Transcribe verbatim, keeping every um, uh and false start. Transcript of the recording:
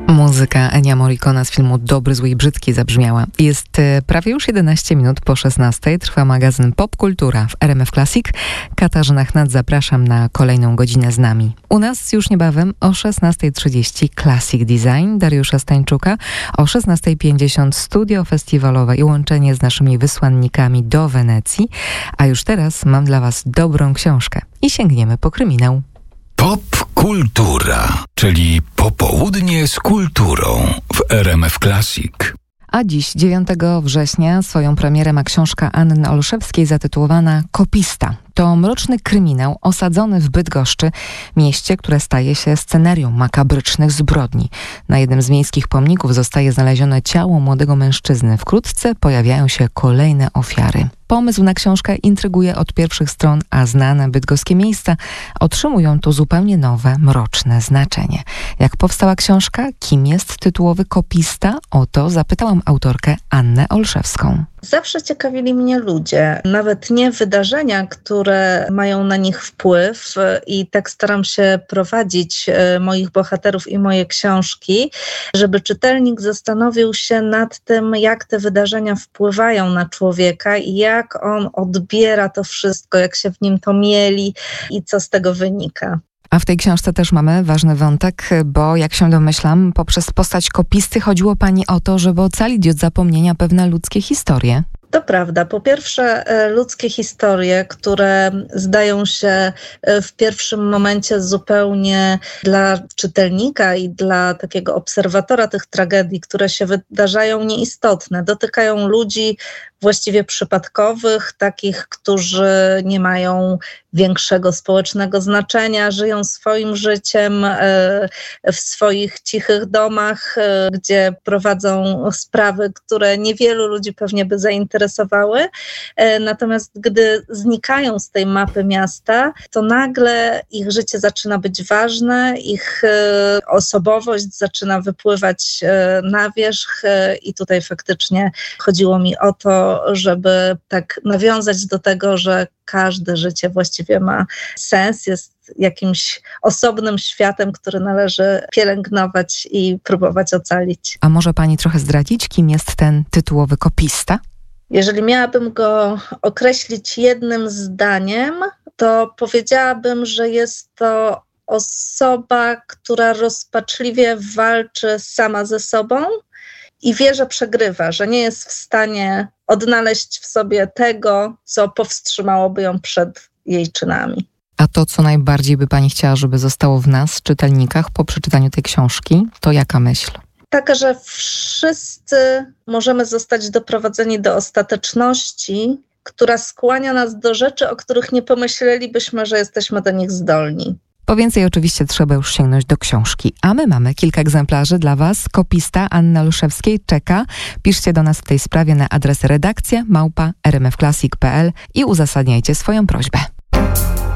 Muzyka Ennio Morricona z filmu Dobry, zły i brzydki zabrzmiała. Jest e, prawie już jedenaście minut po szesnastej. Trwa magazyn Popkultura w R M F Classic. Katarzyna Chnat, zapraszam na kolejną godzinę z nami. U nas już niebawem o szesnasta trzydzieści Classic Design Dariusza Stańczuka, o szesnasta pięćdziesiąt studio festiwalowe i łączenie z naszymi wysłannikami do Wenecji. A już teraz mam dla Was dobrą książkę i sięgniemy po kryminał. Popkultura, czyli popołudnie z kulturą w R M F Classic. A dziś, dziewiątego września, swoją premierę ma książka Anny Olszewskiej zatytułowana Kopista. To mroczny kryminał osadzony w Bydgoszczy, mieście, które staje się scenerią makabrycznych zbrodni. Na jednym z miejskich pomników zostaje znalezione ciało młodego mężczyzny. Wkrótce pojawiają się kolejne ofiary. Pomysł na książkę intryguje od pierwszych stron, a znane bydgoskie miejsca otrzymują tu zupełnie nowe, mroczne znaczenie. Jak powstała książka? Kim jest tytułowy kopista? O to zapytałam autorkę Annę Olszewską. Zawsze ciekawili mnie ludzie, nawet nie wydarzenia, które mają na nich wpływ, i tak staram się prowadzić moich bohaterów i moje książki, żeby czytelnik zastanowił się nad tym, jak te wydarzenia wpływają na człowieka i jak on odbiera to wszystko, jak się w nim to mieli i co z tego wynika. A w tej książce też mamy ważny wątek, bo jak się domyślam, poprzez postać kopisty chodziło pani o to, żeby ocalić od zapomnienia pewne ludzkie historie. To prawda. Po pierwsze, ludzkie historie, które zdają się w pierwszym momencie zupełnie dla czytelnika i dla takiego obserwatora tych tragedii, które się wydarzają, nieistotne. Dotykają ludzi właściwie przypadkowych, takich, którzy nie mają większego społecznego znaczenia, żyją swoim życiem w swoich cichych domach, gdzie prowadzą sprawy, które niewielu ludzi pewnie by zainteresowały. Natomiast gdy znikają z tej mapy miasta, to nagle ich życie zaczyna być ważne, ich osobowość zaczyna wypływać na wierzch i tutaj faktycznie chodziło mi o to, żeby tak nawiązać do tego, że każde życie właściwie ma sens, jest jakimś osobnym światem, który należy pielęgnować i próbować ocalić. A może pani trochę zdradzić, kim jest ten tytułowy kopista? Jeżeli miałabym go określić jednym zdaniem, to powiedziałabym, że jest to osoba, która rozpaczliwie walczy sama ze sobą i wie, że przegrywa, że nie jest w stanie odnaleźć w sobie tego, co powstrzymałoby ją przed jej czynami. A to, co najbardziej by pani chciała, żeby zostało w nas, czytelnikach, po przeczytaniu tej książki, to jaka myśl? Taka, że wszyscy możemy zostać doprowadzeni do ostateczności, która skłania nas do rzeczy, o których nie pomyślelibyśmy, że jesteśmy do nich zdolni. Po więcej oczywiście trzeba już sięgnąć do książki. A my mamy kilka egzemplarzy dla Was. Kopista Anny Olszewskiej czeka. Piszcie do nas w tej sprawie na adres redakcja małpa r m f classic kropka p l i uzasadniajcie swoją prośbę.